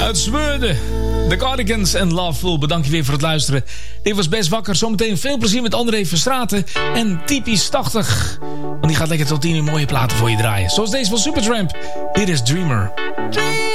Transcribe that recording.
Uit Zweden. The Cardigans en Loveful. Bedankt je weer voor het luisteren. Dit was Best Wakker. Zometeen veel plezier met André Verstraeten. En Typisch 80. Want die gaat lekker tot 10 uur mooie platen voor je draaien. Zoals deze van Supertramp. Hier is Dreamer.